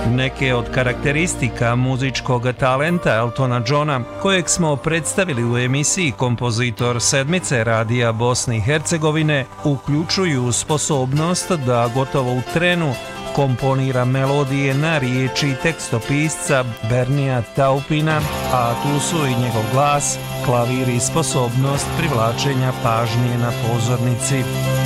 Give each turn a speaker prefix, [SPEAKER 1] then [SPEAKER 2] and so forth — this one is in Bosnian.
[SPEAKER 1] Neke od karakteristika muzičkog talenta Eltona Johna, kojeg smo predstavili u emisiji Kompozitor sedmice Radija Bosne i Hercegovine, uključuju sposobnost da gotovo u trenu komponira melodije na riječi tekstopisca Bernija Taupina, a tu su i njegov glas, klavir i sposobnost privlačenja pažnje na pozornici.